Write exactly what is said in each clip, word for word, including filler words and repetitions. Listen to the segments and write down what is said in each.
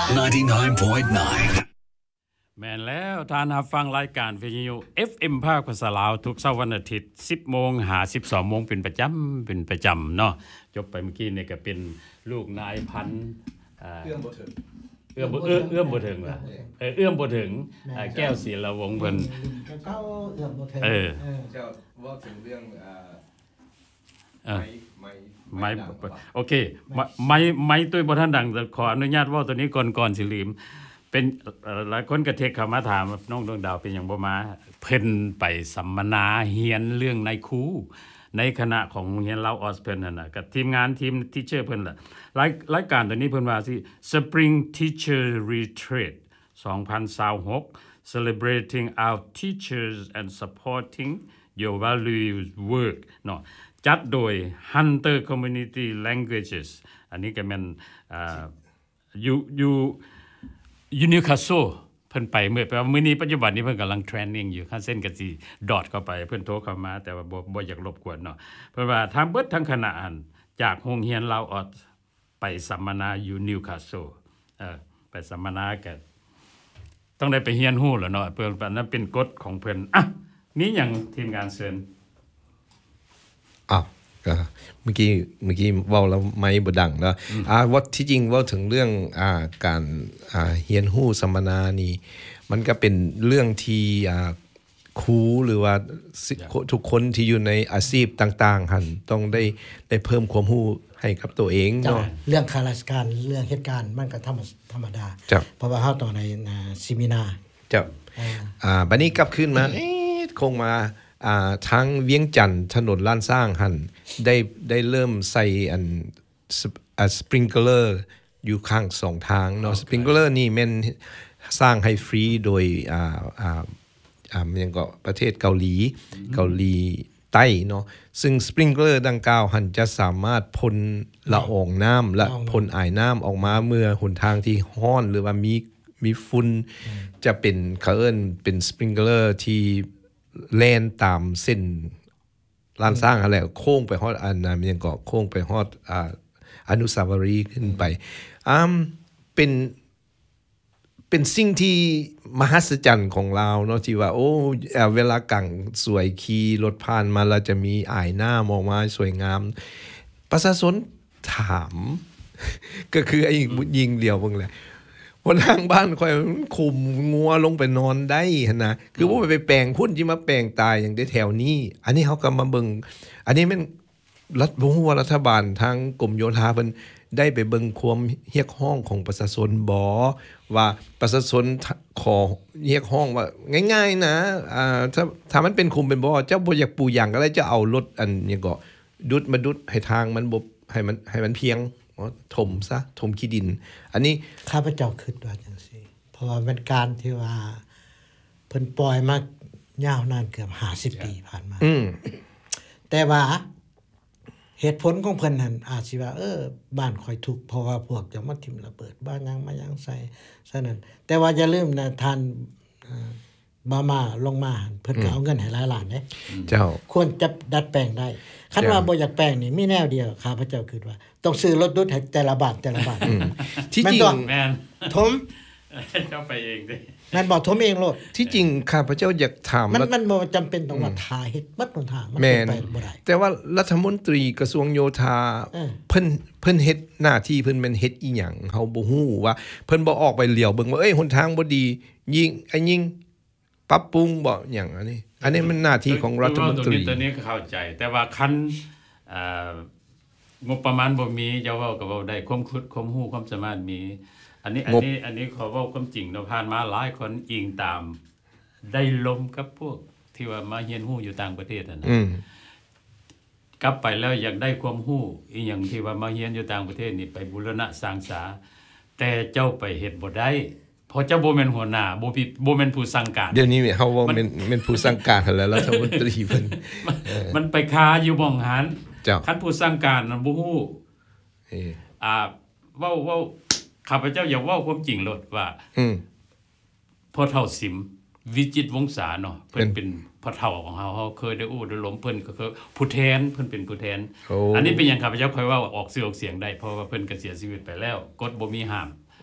ninety-nine point nine แม่นแล้วท่านรับฟังรายการวิทยุ เอฟ เอ็ม ภาคภาษาลาวทุกเช้าวันอาทิตย์ สิบโมง หา สิบสองโมงเป็นประจำเป็นประจำเนาะจบไปเมื่อกี้นี่ก็เป็นลูกนายพันธุ์อ่าเอื้อมบ่ถึงเอื้อมบ่เอื้อมบ่ถึงล่ะเออเอื้อมบ่ถึงแก้วศิลวงศ์เพิ่นเก้าเอื้อมบ่ถึงเออเจ้าว่าถึงเรื่องอ่าเออไม้โอเคไม้ไม้ตุ้ยบ่ทันดังขออนุญาตเว้าตัวนี้ก่อนก่อนสิลืมเป็นหลายคนก็เทคเข้ามาถามน้องดวงดาวเป็นหยังบ่มาเพิ่นไปสัมมนาเรียนเรื่องในครูในคณะของโรงเรียนลาวออสเพิ่นนั่นน่ะกับทีมงานทีมทีเชอร์เพิ่นล่ะรายรายการตัวนี้เพิ่นว่าสิ Spring Teacher Retreat twenty twenty-six Celebrating our teachers and supporting your valued work เนาะจัดโดย Hunter Community Languages อันนี้ก็แม่นอ่าอยู่อยู่ยูนิคาโซเพิ่นไปเมื่อแปลว่ามื้อนี้ปัจจุบันนี้เพิ่นกำลังเทรนนิ่งอยู่คันเส้นก็สิดอทเข้าไปเพิ่นโทรเข้ามาแต่ว่าบ่บ่อยากรบกวนเนาะเพิ่นว่าทางเบิดทั้งคณะอันจากโรงเรียนลาวออดไปสัมมนาอยู่นิวคาสเซิลเออไปสัมมนาก็ต้องได้ไปเรียนรู้แล้วเนาะเพิ่นว่านั้นเป็นกฎของเพิ่นอ่ะมีหยังทีมงานเชิญอ้าวก็เมื่อกี้เมื่อกี้เว้าแล้วไม่บ่ดังเนาะอ่าว่าที่จริงเว้าถึงเรื่องอ่าการอ่าเรียนรู้สัมมนานี่มันก็เป็นเรื่องที่อ่าครูหรือว่าทุกคนที่อยู่ในอาชีพต่างๆหั่นต้องได้ได้เพิ่มความรู้ให้กับตัวเองเนาะเรื่องข้าราชการเรื่องเหตุการณ์มันก็ธรรมธรรมดาเพราะว่าเฮาต้องในเซมินาจ้ะอ่าบัดนี้กลับขึ้นมาเอ๊ะคงมาอ่าทางเวียงจันทน์ถนนล้านสร้างหั่นได้ได้เริ่มใส่อันอ่าสปริงเกอร์อยู่ข้างสองทางเนาะสปริงเกอร์นี่แม่นสร้างให้ฟรีโดยอ่าอ่าอ่ามันยังก็ประเทศเกาหลีเกาหลีใต้เนาะซึ่งสปริงเกอร์ดังกล่าวหั่นจะสามารถพ่นละอองน้ำและพ่นอายน้ำออกมาเมื่อหนทางที่ร้อนหรือว่ามีมีฝุ่นจะเป็นเขาเอิ้นเป็นสปริงเกอร์ที่แล่นตามเส้นลานสร้างอะไรโค้งไปฮอดอันนั้นยังก็โค้งไปฮอดอ่าอนุสาวรีย์ขึ้นไปอ่าเป็นเป็นสิ่งที่มหัศจรรย์ของเราเนาะที่ว่าโอ้เวลากังสวยขี่รถผ่านมาแล้วจะมีอายน้ำออกมาสวยงามประชาชนถามก็คือไอ้ยิงเดียวเบิ่งแหละคนทางบ้านค่อยคุมงัวลงไปนอนได้หั่นนะคือบ่ไปแปลงพุ่นที่มาแปลงตายอย่างได้แถวนี้อันนี้เฮาก็มาเบิ่งอันนี้มันรัฐบ่ฮู้ว่ารัฐบาลทางกรมโยธาเพิ่นได้ไปเบิ่งความเรียกร้องของประชาชนบ่ว่าประชาชนขอเรียกร้องว่าง่ายๆนะอ่าถ้าถ้ามันเป็นคุมเป็นบ่เจ้าบ่อยากปลูกหยังก็ได้จะเอารถอันหยังก็ดุดมาดุดให้ทางมันบ่ให้มันให้มันเพียงถมซะถมขี้ดินอันนี้ข้าพเจ้าคิดว่าจังซี่เพราะว่าเป็นการที่ว่าเพิ่นปล่อยมายาวนานเกือบห้าสิบปีผ่านมาอืมแต่ว่าเหตุผลของเพิ่นนั่นอาจสิว่าเออบ้านข่อยทุกข์เพราะว่าพวกจะมาทิ่มระเบิดบ้านยังมายังใส่ซะนั่นแต่ว่าอย่าลืมนะท่านเอ่อบามาลงมาเพิ่นก็เอาเงินให้หลายล้านเด้เจ้าควรจะดัดแปลงได้คันว่าบ่อยากแปลงนี่มีแนวเดียวข้าพเจ้าคิดว่าต้องซื้อรถดุดให้แต่ละบาทแต่ละบาทที่จริงแม่นถมเจ้าไปเองดิแม่นบ่ถมเองโลดที่จริงข้าพเจ้าอยากถามมันมันบ่จำเป็นต้องว่าทาเฮ็ดบัดหนทางมันเป็นไปบ่ได้แต่ว่ารัฐมนตรีกระทรวงโยธาเพิ่นเพิ่นเฮ็ดหน้าที่เพิ่นแม่นเฮ็ดอีหยังเฮาบ่ฮู้ว่าเพิ่นบ่ออกไปเหลียวเบิ่งว่าเอ้ยหนทางบ่ดียิงไอ้ยิงปรับปรุงบ่หยังอันนี้อันนี้มันหน้าที่ของรัฐมนตรีตัวนี้เข้าใจแต่ว่าคันอ่างบประมาณบ่มีจะเว้าก็เว้าได้ความคิดความรู้ความสามารถมีอันนี้อันนี้อันนี้ขอเว้าความจริงเนาะผ่านมาหลายคนอิงตามได้ลมกับพวกที่ว่ามาเรียนรู้อยู่ต่างประเทศนั่นน่ะกลับไปแล้วอยากได้ความรู้อีหยังที่ว่ามาเรียนอยู่ต่างประเทศนี่ไปบูรณะสร้างสาแต่เจ้าไปเฮ็ดบ่ได้เพราะเจ้าบ่แม่นหัวหน้าบ่ผิดบ่แม่นผู้สั่งการเดี๋ยวนี้เฮาว่าแม่นแม่นผู้สั่งการแล้วรัฐมนตรีเพิ่นมันไปคาอยู่บ่องหันคันผู้สั่งการน่ะบ่ฮู้เอออ่าเว้าเว้าข้าพเจ้าอยากเว้าความจริงโลดว่าอืมพ่อเฒ่าสิมวิจิตรวงศาเนาะเพิ่นเป็นพ่อเฒ่าของเฮาเฮาเคยได้อู้ได้ล้มเพิ่นก็คือผู้แทนเพิ่นเป็นผู้แทนอันนี้เป็นหยังข้าพเจ้าค่อยเว้าออกชื่อออกเสียงได้เพราะว่าเพิ่นก็เสียชีวิตไปแล้วกฎบ่มีห้าม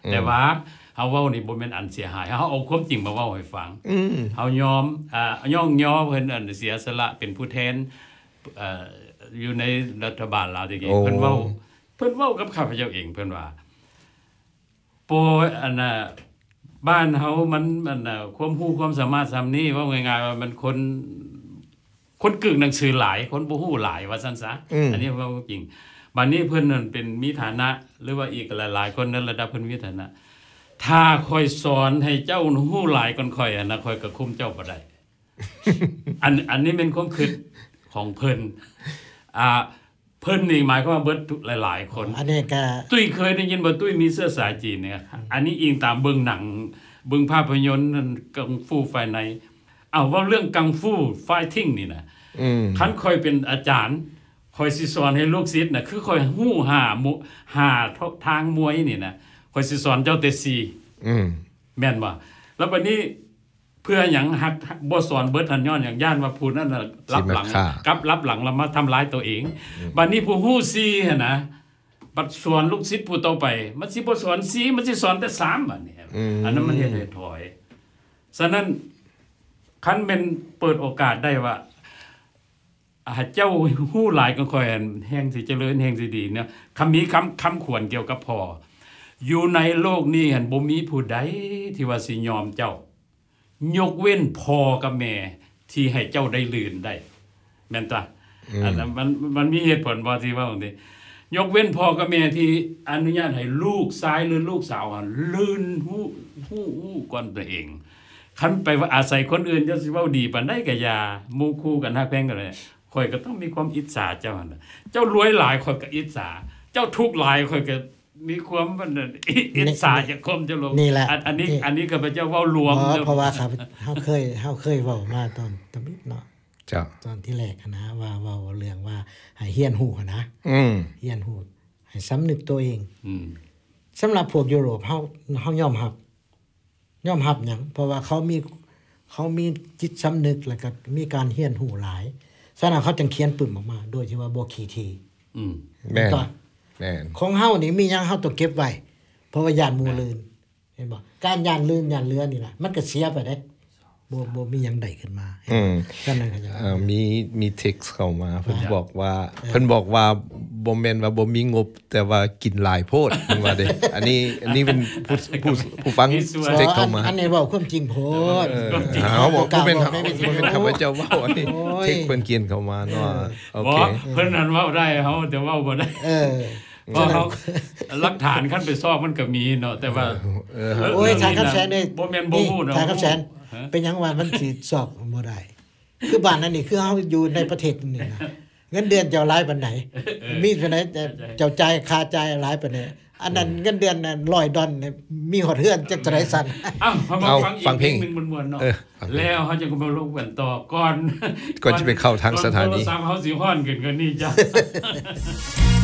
แต่ว่าเฮาเว้านี่บ่แม่นอันเสียหายเฮาเอาความจริงมาเว้าให้ฟังเฮายอมอ่าย่องย่อเพิ่นอันเสียสละเป็นผู้แทนเอ่ออยู่ในรัฐบาลลาวที่เพิ่นเว้าเพิ่นเว้ากับข้าพเจ้าเองเพิ่นว่าโปอันน่ะบ้านเฮามันมันน่ะความรู้ความสามารถซำนี้ว่าง่ายๆว่ามันคนคนกึ่งหนังสือหลายคนบ่ฮู้หลายว่าซั่นซะอันนี้เว้าจริงบัดนี้เพิ่นนั่นเป็นมีฐานะหรือว่าอีกหลายๆคนในระดับเพิ่นมีฐานะถ้าค่อยสอนให้เจ้าฮู้หลายก่อนค่อยอะนะค่อยก็คุมเจ้าบ่ได้ อันอันนี้เป็นความคิดของเพิ่นอ่าเพิ่นนี่หมายความว่าเบิดหลายๆคนอันนี้ก็ตุ้ยเคยได้ยินบ่ตุ้ยมีเสื้อสายจีนเนี่ยอันนี้อิงตามเบิ่งหนังเบิ่งภาพยนตร์กังฟูไฟในอ้าวว่าเรื่องกังฟูไฟติ้งนี่นะอืมคันค่อยเป็นอาจารย์ค่อยสิสอนให้ลูกศิษย์น่ะคือค่อยฮู้หาหาทางมวยนี่นะค่อยสิสอนเจ้าแต่สี่อืมแม่นบ่แล้วบัดนี้เพื่อหยังฮักบ่สอนเบิดทันย้อนอย่างย่านว่าผู้นั้นน่ะรับหลังกับรับหลังแล้วมาทำร้ายตัวเองบัดนี้ผู้ฮู้สี่หั่นนะบัดสอนลูกศิษย์ผู้ต่อไปมันสิบ่สอนสี่มันสิสอนแต่สามบัดนี้อันนั้นมันเฮ็ดให้ถอยฉะนั้นคันแม่นเปิดโอกาสได้ว่าอาเจ้าฮู้หลายก็ค่อยแห่งสิเจริญแห่งสิดีเนี่ยคำนี้คำคำควรเกี่ยวกับพ่ออยู่ในโลกนี้หั่นบ่มีผู้ใดที่ว่าสิยอมเจ้ายกเว้นพ่อกับแม่ที่ให้เจ้าได้ลื่นได้แม่นตะอันนั้นมันมันมีเหตุผลบ่ที่ว่าจังซี่ยกเว้นพ่อกับแม่ที่อนุญาตให้ลูกชายหรือลูกสาวลื่นฮู้ฮู้ฮู้ก่อนตัวเองคันไปว่าอาศัยคนอื่นจะสิเว้าดีปานใดก็อย่าหมู่คู่กันฮักแพงกันเลยข่อยก็ต้องมีความอิจฉาเจ้าหั่นน่ะเจ้ารวยหลายข่อยก็อิจฉาเจ้าทุกข์หลายข่อยก็มีความมันอิจฉาจากคมเจ้าลงอันนี้อันนี้ข้าพเจ้าเว้ารวมเพราะว่าครับเฮาเคยเฮาเคยเว้ามาตอนตอนนี้เนาะจ้ะตอนที่แรกนะว่าเว้าเรื่องว่าให้เฮียนฮู้นะอืมเฮียนฮู้ให้สำนึกตัวเองอืมสำหรับพวกยุโรปเฮาเฮายอมรับยอมรับหยังเพราะว่าเขามีเขามีจิตสำนึกแล้วก็มีการเฮียนฮู้หลายฉะนั้นเขาจึงเขียนปึ้มออกมาโดยที่ว่าบ่ขี้ทีอืมแม่นแม่นของเฮานี่มีหยังเฮาต้องเก็บไว้เพราะว่าย่านหมู่ลืนเห็นบ่การย่านลืนย่านเรือนี่ล่ะมันก็เสียไปเด้บ่บ่มีหยังได้ขึ้นมาอืมฉะนั้นก็เอ่อมีมีเท็กซ์เข้ามาเพิ่นบอกว่าเพิ่นบอกว่าบ่แม่นว่าบ่มีงบแต่ว่ากินหลายโพดเพิ่นว่าเด้อันนี้อันนี้เป็นผู้ผู้ผู้ฟังเท็กซ์เข้ามาอันนี้เว้าความจริงโพดเฮาบอกบ่แม่นบ่แม่นข้าพเจ้าเว้าอันนี้เท็กซ์เพิ่นเขียนเข้ามาเนาะโอเคเพิ่นนั้นเว้าได้เฮาแต่เว้าบ่ได้เออเพราะเขาหลักฐานขั้นไปสอบมันก็มีเนาะแต่ว่าโอ้ยทางคับแสนนี่บ่แม่นบ่ฮู้เนาะทางคับแสนเป็นหยังว่ามันสิสอบบ่ได้คือบ้านนั้นนี่คือเฮาอยู่ในประเทศนี่นะเงินเดือนเจ้าหลายปานไหนมีปานไหนเจ้าจ่ายค่าจ่ายหลายปานไหนอันนั้นเงินเดือนนั้นหนึ่งร้อยดอลลาร์มีฮอดเฮือนจักเท่าไหร่สั่นอ้าวมาฟังเพลงม่วนๆเนาะแล้วเฮาจะมาลงกันต่อก่อนก่อนจะไปเข้าทางสถานีโทรศัพท์เฮาสิฮ้อนขึ้นกันนี่จ้ะ